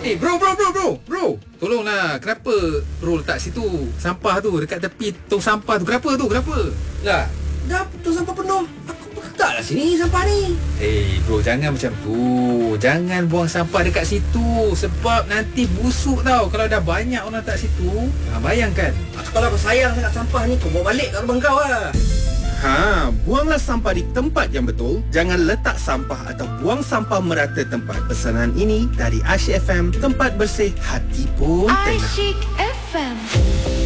Bro. Tolonglah, kenapa bro letak situ sampah tu dekat tepi tong sampah tu? Kenapa? Lah, dah tong sampah penuh. Aku letaklah sini sampah ni. Bro, jangan macam tu. Jangan buang sampah dekat situ, sebab nanti busuk tau kalau dah banyak orang letak situ. Bayangkan. Kalau kau sayang sangat sampah ni, kau bawa balik kat rumah kau lah. Buanglah sampah di tempat yang betul. Jangan letak sampah atau buang sampah merata tempat. Pesanan ini dari Asyik FM, tempat bersih hati pun tenang. Asyik FM.